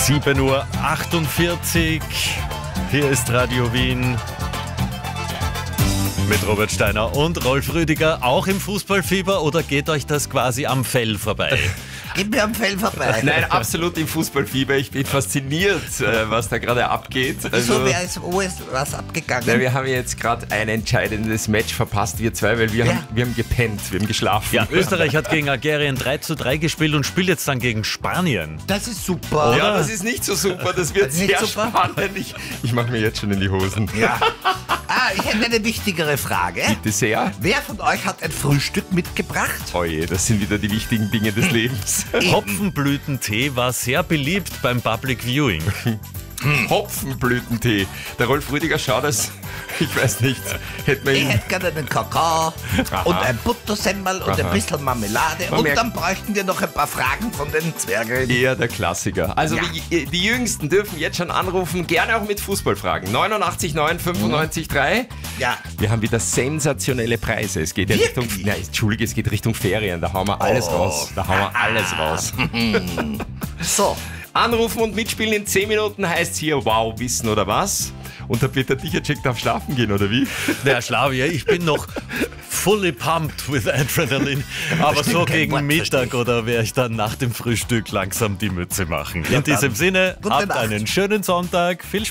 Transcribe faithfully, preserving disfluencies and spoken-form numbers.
sieben Uhr achtundvierzig. Hier ist Radio Wien mit Robert Steiner und Rolf Rüdiger. Auch im Fußballfieber oder geht euch das quasi am Fell vorbei? Geht mir am Fell vorbei. Nein, absolut im Fußballfieber. Ich bin fasziniert, äh, was da gerade abgeht. Wieso, Also, wer ist, wo ist was abgegangen? na, wir haben jetzt gerade ein entscheidendes Match verpasst, wir zwei, weil wir, Ja. haben, wir haben gepennt, wir haben geschlafen. Ja, Österreich hat gegen Algerien drei zu drei gespielt und spielt jetzt dann gegen Spanien. Das ist super. Ja, das ist nicht so super, das wird Nicht sehr super? spannend. Ich, ich mache mir jetzt schon in die Hosen. Ja. Ah, ich hätte eine wichtigere Frage. Bitte sehr. Wer von euch hat ein Frühstück mitgebracht? Oje, das sind wieder die wichtigen Dinge des Lebens. Hopfenblütentee war sehr beliebt beim Public Viewing. Hopfenblütentee. Der Rolf Rüdiger schaut das, ich weiß nicht, hätte man Ich ihn... hätte gerne einen Kakao und ein Buttersemmel und ein Aha. bisschen Marmelade. Man Und merkt- dann bräuchten wir noch ein paar Fragen von den Zwergen. Eher der Klassiker. Also Ja. die, die Jüngsten dürfen jetzt schon anrufen, gerne auch mit Fußballfragen. neunundachtzig neun fünfundneunzig drei. Ja. Wir haben wieder sensationelle Preise. Es geht ja Richtung, Wirklich? nein, Entschuldige, es geht Richtung Ferien. Da hauen wir alles Oh. raus. Da hauen wir alles raus. So. Anrufen und mitspielen in zehn Minuten heißt hier wow, wissen oder was? Und der Peter Dichacek darf schlafen gehen, oder wie? Der Schlavier, ich bin noch fully pumped with Adrenaline. Aber so kein gegen Wort für Mittag dich. oder werde ich dann nach dem Frühstück langsam die Mütze machen. In diesem Sinne, Gute habt Nacht. einen schönen Sonntag. Viel Spaß.